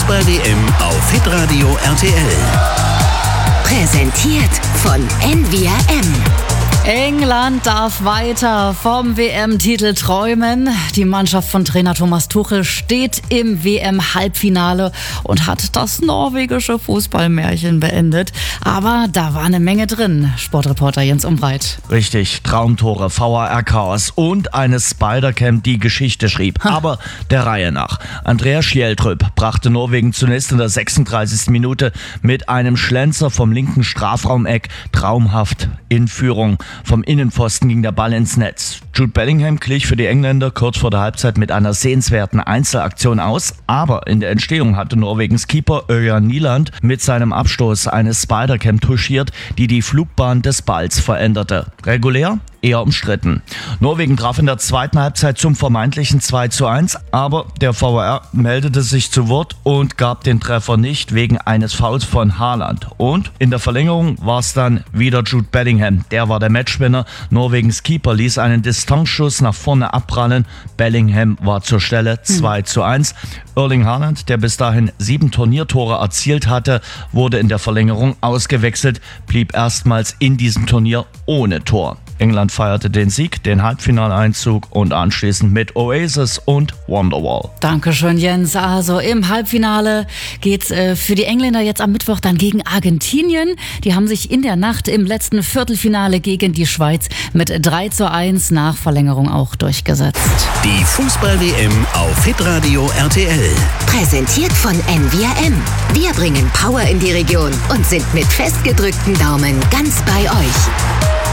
Fußball-WM auf hitradio RTL. Präsentiert von NVRM. England darf weiter vom WM-Titel träumen. Die Mannschaft von Trainer Thomas Tuchel steht im WM-Halbfinale und hat das norwegische Fußballmärchen beendet. Aber da war eine Menge drin, Sportreporter Jens Umbreit. Richtig, Traumtore, VAR-Chaos und eine Spider-Cam, die Geschichte schrieb. Aber der Reihe nach. Andreas Schjelderup brachte Norwegen zunächst in der 36. Minute mit einem Schlenzer vom linken Strafraumeck traumhaft in Führung. Vom Innenpfosten ging der Ball ins Netz. Jude Bellingham glich für die Engländer kurz vor der Halbzeit mit einer sehenswerten Einzelaktion aus, aber in der Entstehung hatte Norwegens Keeper Ørjan Nyland mit seinem Abstoß eine Spider-Cam touchiert, die die Flugbahn des Balls veränderte. Regulär? Eher umstritten. Norwegen traf in der zweiten Halbzeit zum vermeintlichen 2:1, aber der VAR meldete sich zu Wort und gab den Treffer nicht wegen eines Fouls von Haaland. Und in der Verlängerung war es dann wieder Jude Bellingham. Der war der Matchwinner. Norwegens Keeper ließ einen Distanzschuss nach vorne abprallen. Bellingham war zur Stelle 2:1. Erling Haaland, der bis dahin 7 Turniertore erzielt hatte, wurde in der Verlängerung ausgewechselt, blieb erstmals in diesem Turnier ohne Tor. England feierte den Sieg, den Halbfinaleinzug und anschließend mit Oasis und Wonderwall. Dankeschön, Jens. Also im Halbfinale geht's für die Engländer jetzt am Mittwoch dann gegen Argentinien. Die haben sich in der Nacht im letzten Viertelfinale gegen die Schweiz mit 3:1 nach Verlängerung auch durchgesetzt. Die Fußball-WM auf hitradio RTL. Präsentiert von NVRM. Wir bringen Power in die Region und sind mit festgedrückten Daumen ganz bei euch.